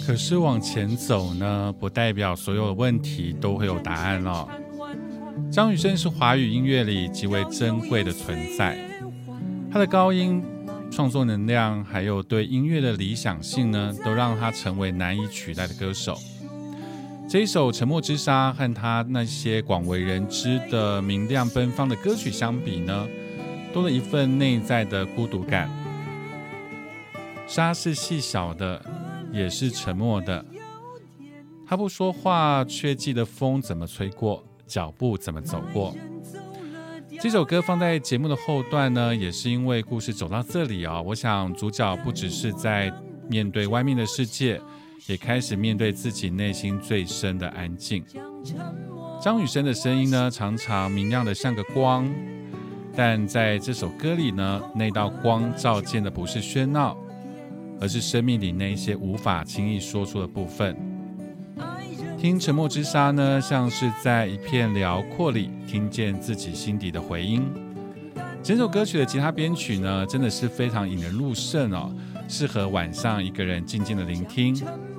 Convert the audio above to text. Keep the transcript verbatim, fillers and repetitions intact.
可是往前走呢，不代表所有的问题都会有答案哦。张雨生是华语音乐里极为珍贵的存在，他的高音、创作能量，还有对音乐的理想性呢，都让他成为难以取代的歌手。这一首《沉默之沙》和他那些广为人知的明亮奔放的歌曲相比呢，多了一份内在的孤独感。沙是细小的，也是沉默的，他不说话，却记得风怎么吹过，脚步怎么走过。这首歌放在节目的后段呢，也是因为故事走到这里啊、哦，我想主角不只是在面对外面的世界，也开始面对自己内心最深的安静。张雨生的声音呢，常常明亮的像个光，但在这首歌里呢，那道光照见的不是喧闹，而是生命里那一些无法轻易说出的部分。听沉默之沙呢，像是在一片辽阔里听见自己心底的回音。整首歌曲的吉他编曲呢，真的是非常引人入胜哦，适合晚上一个人静静的聆听。